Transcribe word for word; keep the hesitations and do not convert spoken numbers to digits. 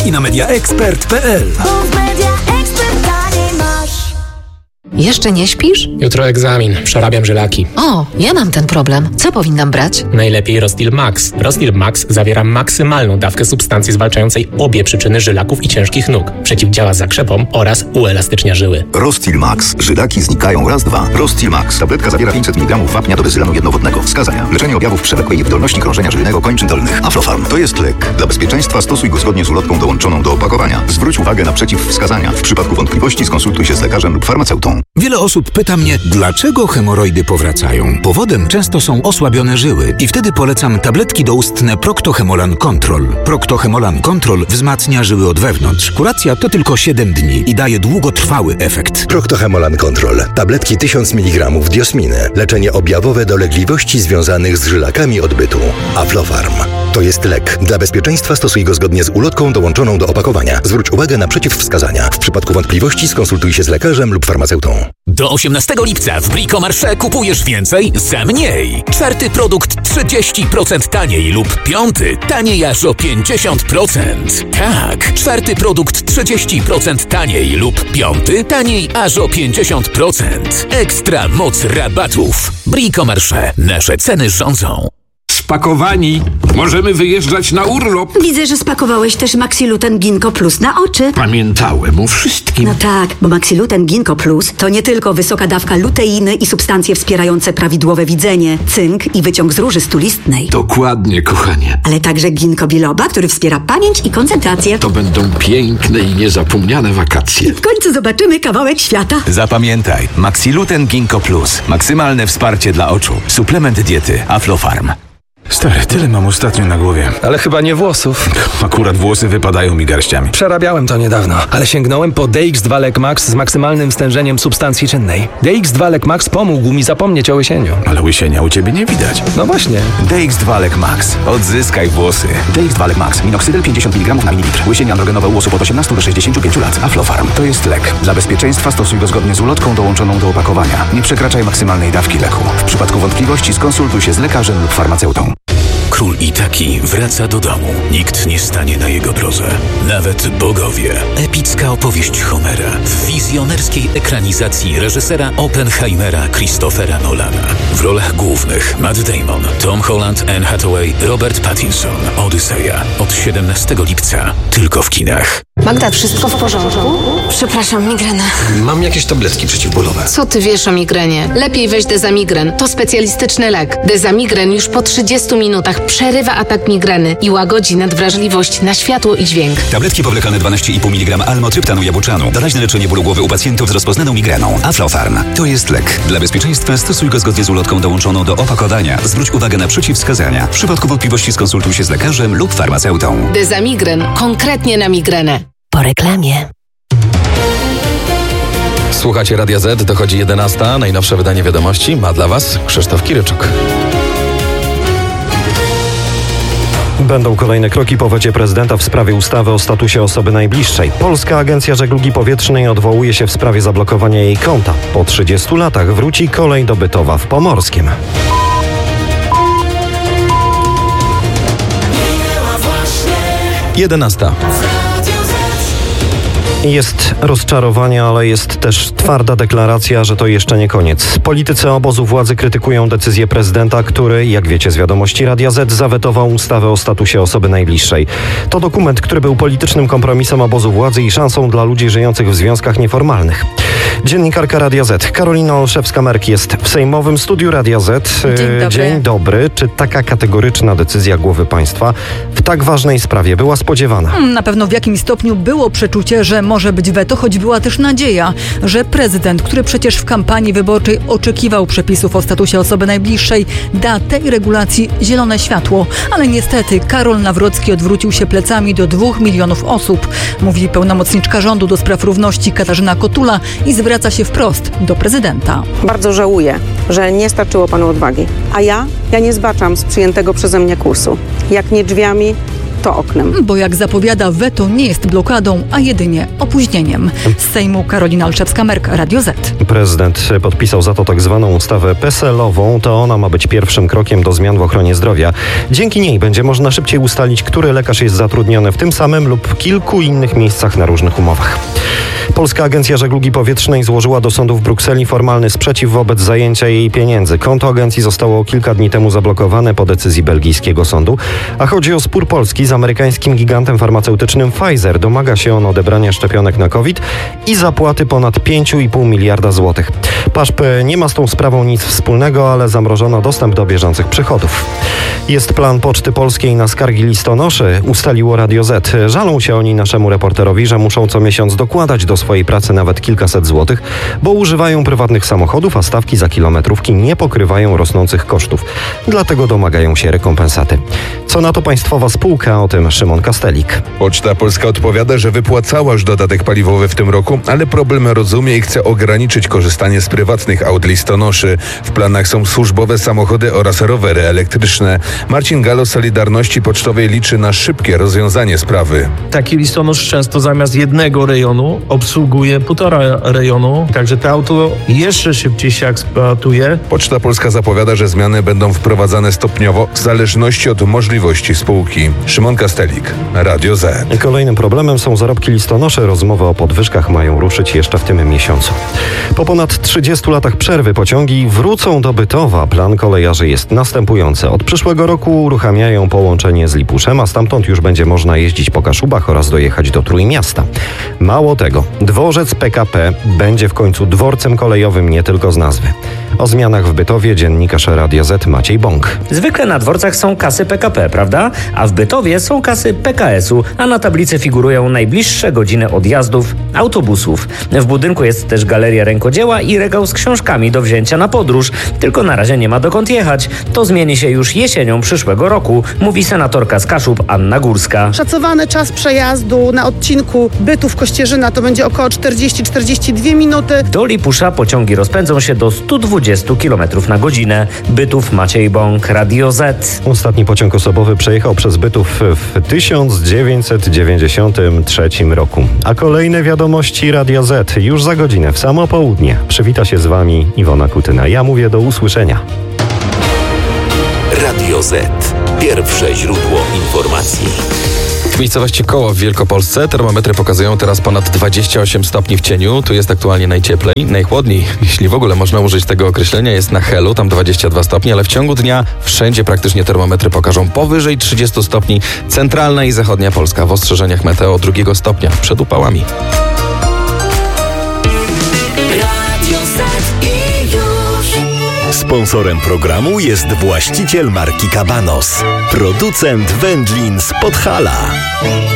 i na media expert kropka p l. Jeszcze nie śpisz? Jutro egzamin. Przerabiam żylaki. O, ja mam ten problem. Co powinnam brać? Najlepiej Rostil Max. Rostil Max zawiera maksymalną dawkę substancji zwalczającej obie przyczyny żylaków i ciężkich nóg. Przeciwdziała zakrzepom oraz uelastycznia żyły. Rostil Max. Żylaki znikają raz, dwa. Rostil Max. Tabletka zawiera pięćset miligramów wapnia do bezylanu jednowodnego. Wskazania. Leczenie objawów przewlekłej niewydolności krążenia żyjnego kończyn dolnych. Aflofarm. To jest lek. Dla bezpieczeństwa stosuj go zgodnie z ulotką dołączoną do opakowania. Zwróć uwagę na przeciwwskazania. W przypadku wątpliwości skonsultuj się z lekarzem lub farmaceutą. Wiele osób pyta mnie, dlaczego hemoroidy powracają. Powodem często są osłabione żyły i wtedy polecam tabletki doustne Procto-Hemolan Control. Procto-Hemolan Control wzmacnia żyły od wewnątrz. Kuracja to tylko siedem dni i daje długotrwały efekt. Procto-Hemolan Control. Tabletki tysiąc miligramów diosminy. Leczenie objawowe dolegliwości związanych z żylakami odbytu. Aflofarm. To jest lek. Dla bezpieczeństwa stosuj go zgodnie z ulotką dołączoną do opakowania. Zwróć uwagę na przeciwwskazania. W przypadku wątpliwości skonsultuj się z lekarzem lub farmaceutą. Do osiemnastego lipca w Bricomarché kupujesz więcej za mniej. Czwarty produkt trzydzieści procent taniej lub piąty taniej aż o pięćdziesiąt procent. Tak, czwarty produkt trzydzieści procent taniej lub piąty taniej aż o pięćdziesiąt procent. Ekstra moc rabatów. Bricomarché. Nasze ceny rządzą. Spakowani. Możemy wyjeżdżać na urlop. Widzę, że spakowałeś też Maxiluten Ginkgo Plus na oczy. Pamiętałem o wszystkim. No tak, bo Maxiluten Ginkgo Plus to nie tylko wysoka dawka luteiny i substancje wspierające prawidłowe widzenie, cynk i wyciąg z róży stulistnej. Dokładnie, kochanie. Ale także ginkgo biloba, który wspiera pamięć i koncentrację. To będą piękne i niezapomniane wakacje. W końcu zobaczymy kawałek świata. Zapamiętaj, Maxiluten Ginkgo Plus. Maksymalne wsparcie dla oczu. Suplement diety Aflofarm. Stary, tyle mam ostatnio na głowie. Ale chyba nie włosów. Akurat włosy wypadają mi garściami. Przerabiałem to niedawno, ale sięgnąłem po D X dwa Lek Max z maksymalnym stężeniem substancji czynnej. D X dwa Lek Max pomógł mi zapomnieć o łysieniu. Ale łysienia u ciebie nie widać. No właśnie. D X dwa Lek Max. Odzyskaj włosy. D X dwa Lek Max. Minoxydil pięćdziesiąt miligramów na mililitr. Łysienie androgenowe u osób od osiemnastu do sześćdziesięciu pięciu lat. Aflofarm. To jest lek. Dla bezpieczeństwa stosuj go zgodnie z ulotką dołączoną do opakowania. Nie przekraczaj maksymalnej dawki leku. W przypadku wątpliwości skonsultuj się z lekarzem lub farmaceutą. Król Itaki wraca do domu. Nikt nie stanie na jego drodze. Nawet bogowie. Epicka opowieść Homera w wizjonerskiej ekranizacji reżysera Oppenheimera Christophera Nolana. W rolach głównych Matt Damon, Tom Holland, Anne Hathaway, Robert Pattinson. Odyseja. Od siedemnastego lipca. Tylko w kinach. Magda, wszystko w porządku? Przepraszam, migrena. Mam jakieś tabletki przeciwbólowe. Co ty wiesz o migrenie? Lepiej weź Dezamigren. To specjalistyczny lek. Dezamigren już po trzydziestu minutach przerywa atak migreny i łagodzi nadwrażliwość na światło i dźwięk. Tabletki powlekane dwanaście i pół miligrama almotryptanu jabłczanu. Doraźne leczenie bólu głowy u pacjentów z rozpoznaną migreną. Aflofarm. To jest lek. Dla bezpieczeństwa stosuj go zgodnie z ulotką dołączoną do opakowania. Zwróć uwagę na przeciwwskazania. W przypadku wątpliwości skonsultuj się z lekarzem lub farmaceutą. Dezamigren. Konkretnie na migrenę. Po reklamie. Słuchacie Radia Z, dochodzi jedenasta. Najnowsze wydanie wiadomości ma dla Was Krzysztof Kiryczuk. Będą kolejne kroki po wecie prezydenta w sprawie ustawy o statusie osoby najbliższej. Polska Agencja Żeglugi Powietrznej odwołuje się w sprawie zablokowania jej konta. Po trzydziestu latach wróci kolej dobytowa w Pomorskiem. jedenasta. Jest rozczarowanie, ale jest też twarda deklaracja, że to jeszcze nie koniec. Politycy obozu władzy krytykują decyzję prezydenta, który, jak wiecie z wiadomości Radia Z, zawetował ustawę o statusie osoby najbliższej. To dokument, który był politycznym kompromisem obozu władzy i szansą dla ludzi żyjących w związkach nieformalnych. Dziennikarka Radia Z, Karolina Olszewska-Merk jest w sejmowym studiu Radia Z. Dzień dobry. Dzień dobry. Czy taka kategoryczna decyzja głowy państwa w tak ważnej sprawie była spodziewana? Na pewno w jakimś stopniu było przeczucie, że może być weto, choć była też nadzieja, że prezydent, który przecież w kampanii wyborczej oczekiwał przepisów o statusie osoby najbliższej, da tej regulacji zielone światło. Ale niestety Karol Nawrocki odwrócił się plecami do dwóch milionów osób, mówi pełnomocniczka rządu do spraw równości Katarzyna Kotula i zwraca się wprost do prezydenta. Bardzo żałuję, że nie starczyło panu odwagi. A ja? Ja nie zbaczam z przyjętego przeze mnie kursu. Jak nie drzwiami, to oknem. Bo jak zapowiada, weto nie jest blokadą, a jedynie opóźnieniem. Z Sejmu Karolina Olszewska-Merk, Radio Z. Prezydent podpisał za to tak zwaną ustawę P E S E L-ową. To ona ma być pierwszym krokiem do zmian w ochronie zdrowia. Dzięki niej będzie można szybciej ustalić, który lekarz jest zatrudniony w tym samym lub kilku innych miejscach na różnych umowach. Polska Agencja Żeglugi Powietrznej złożyła do sądu w Brukseli formalny sprzeciw wobec zajęcia jej pieniędzy. Konto agencji zostało kilka dni temu zablokowane po decyzji belgijskiego sądu, a chodzi o spór Polski z amerykańskim gigantem farmaceutycznym Pfizer. Domaga się on odebrania szczepionek na COVID i zapłaty ponad pięć i pół miliarda złotych. P A S P nie ma z tą sprawą nic wspólnego, ale zamrożono dostęp do bieżących przychodów. Jest plan Poczty Polskiej na skargi listonoszy, ustaliło Radio Z. Żalą się oni naszemu reporterowi, że muszą co miesiąc dokładać do swojej pracy nawet kilkaset złotych, bo używają prywatnych samochodów, a stawki za kilometrówki nie pokrywają rosnących kosztów. Dlatego domagają się rekompensaty. Co na to państwowa spółka? O tym Szymon Kastelik. Poczta Polska odpowiada, że wypłacała już dodatek paliwowy w tym roku, ale problem rozumie i chce ograniczyć korzystanie z prywatnych aut listonoszy. W planach są służbowe samochody oraz rowery elektryczne. Marcin Galo z Solidarności Pocztowej liczy na szybkie rozwiązanie sprawy. Taki listonosz często zamiast jednego rejonu obsługuje półtora rejonu, także to auto jeszcze szybciej się eksploatuje. Poczta Polska zapowiada, że zmiany będą wprowadzane stopniowo w zależności od możliwości spółki. Szymon Kastelik, Radio Z. Kolejnym problemem są zarobki listonoszy. Rozmowy o podwyżkach mają ruszyć jeszcze w tym miesiącu. Po ponad trzydziestu latach przerwy pociągi wrócą do Bytowa. Plan kolejarzy jest następujący. Od przyszłego roku uruchamiają połączenie z Lipuszem, a stamtąd już będzie można jeździć po Kaszubach oraz dojechać do Trójmiasta. Mało tego, dworzec P K P będzie w końcu dworcem kolejowym nie tylko z nazwy. O zmianach w Bytowie dziennikarz Radia Z Maciej Bąk. Zwykle na dworcach są kasy P K P, prawda? A w Bytowie są kasy P K S-u, a na tablicy figurują najbliższe godziny odjazdów autobusów. W budynku jest też galeria rękodzieła i regał z książkami do wzięcia na podróż. Tylko na razie nie ma dokąd jechać. To zmieni się już jesienią przyszłego roku, mówi senatorka z Kaszub Anna Górska. Szacowany czas przejazdu na odcinku Bytów-Kościerzyna to będzie około czterdzieści do czterdziestu dwóch minuty. Do Lipusza pociągi rozpędzą się do stu dwudziestu kilometrów na godzinę. Bytów, Maciej Bąk, Radio Z. Ostatni pociąg osobowy przejechał przez Bytów w tysiąc dziewięćset dziewięćdziesiątym trzecim roku. A kolejne wiadomości Radia Z już za godzinę w samo południe. Przywita się z Wami Iwona Kutyna. Ja mówię do usłyszenia. Radio Z. Pierwsze źródło informacji. W miejscowości Koło w Wielkopolsce termometry pokazują teraz ponad dwadzieścia osiem stopni w cieniu. Tu jest aktualnie najcieplej. Najchłodniej, jeśli w ogóle można użyć tego określenia, jest na Helu, tam dwadzieścia dwa stopnie, ale w ciągu dnia wszędzie praktycznie termometry pokażą powyżej trzydziestu stopni. Centralna i zachodnia Polska w ostrzeżeniach meteo drugiego stopnia przed upałami. Sponsorem programu jest właściciel marki Cabanos, producent wędlin z Podhala.